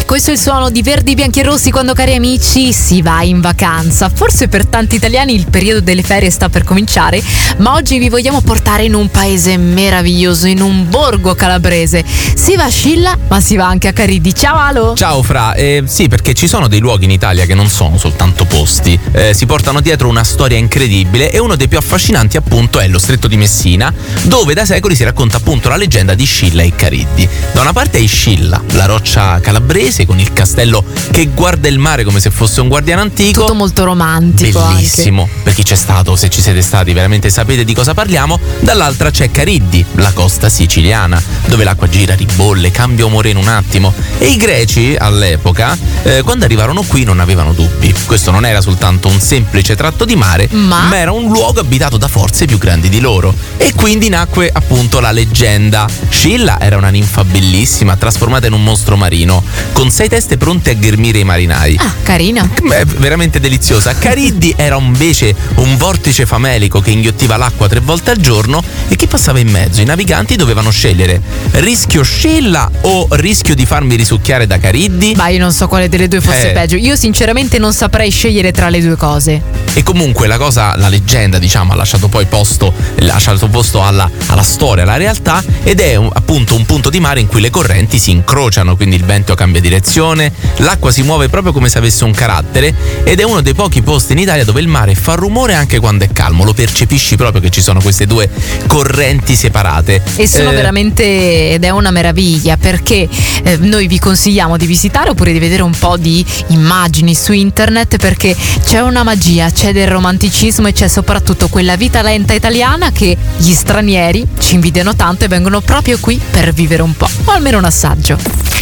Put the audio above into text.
Questo è il suono di Verdi, Bianchi e Rossi quando, cari amici, si va in vacanza. Forse per tanti italiani il periodo delle ferie sta per cominciare, ma oggi vi vogliamo portare in un paese meraviglioso, in un borgo calabrese. Si va a Scilla, ma si va anche a Cariddi. Ciao Alo! Ciao Fra, sì, perché ci sono dei luoghi in Italia che non sono soltanto posti, si portano dietro una storia incredibile, e uno dei più affascinanti appunto è lo Stretto di Messina, dove da secoli si racconta appunto la leggenda di Scilla e Cariddi. Da una parte è Scilla, la roccia calabrese con il castello che guarda il mare come se fosse un guardiano antico. Tutto molto romantico. Bellissimo, anche. per chi c'è stato, se ci siete stati veramente sapete di cosa parliamo. Dall'altra c'è Cariddi, la costa siciliana, dove l'acqua gira, ribolle, cambia umore in un attimo, e i greci all'epoca quando arrivarono qui non avevano dubbi. Questo non era soltanto un semplice tratto di mare, ma era un luogo abitato da forze più grandi di loro, e quindi nacque appunto la leggenda. Scilla era una ninfa bellissima trasformata in un mostro marino con 6 teste pronte a ghermire i marinai. Ah, carina. Veramente deliziosa. Cariddi era invece un vortice famelico che inghiottiva l'acqua 3 volte al giorno, e chi passava in mezzo? I naviganti dovevano scegliere: rischio Scilla o rischio di farmi risucchiare da Cariddi? Ma io non so quale delle due fosse peggio. Io sinceramente non saprei scegliere tra le due cose. E comunque la leggenda, diciamo, ha lasciato posto alla storia, alla realtà, ed è appunto un punto di mare in cui le correnti si incrociano, quindi il vento cambia direzione, l'acqua si muove proprio come se avesse un carattere, ed è uno dei pochi posti in Italia dove il mare fa rumore anche quando è calmo. Lo percepisci proprio che ci sono queste due correnti separate. E sono veramente, ed è una meraviglia, perché noi vi consigliamo di visitare oppure di vedere un po' di immagini su internet, perché c'è una magia, c'è del romanticismo e c'è soprattutto quella vita lenta italiana che gli stranieri ci invidiano tanto e vengono proprio qui per vivere un po', o almeno un assaggio.